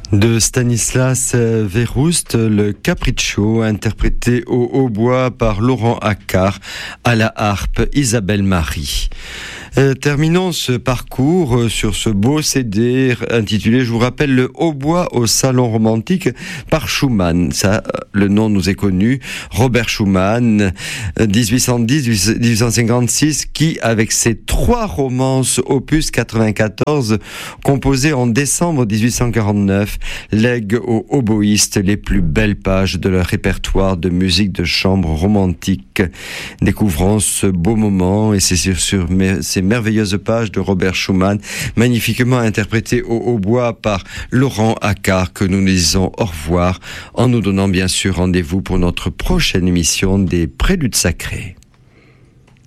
De Stanislas Verhulst, le Capriccio, interprété au hautbois par Laurent Accard, à la harpe Isabelle Marie. Terminons ce parcours sur ce beau CD intitulé, je vous rappelle, le hautbois au salon romantique par Schumann. Ça, le nom nous est connu. Robert Schumann, 1810-1856, qui, avec ses 3 romances opus 94, composées en décembre 1849, lègue aux oboïstes les plus belles pages de leur répertoire de musique de chambre romantique. Découvrons ce beau moment et c'est sur ces merveilleuses pages de Robert Schumann, magnifiquement interprétées au hautbois par Laurent Accard, que nous disons au revoir, en nous donnant bien sûr rendez-vous pour notre prochaine émission des Préludes Sacrés.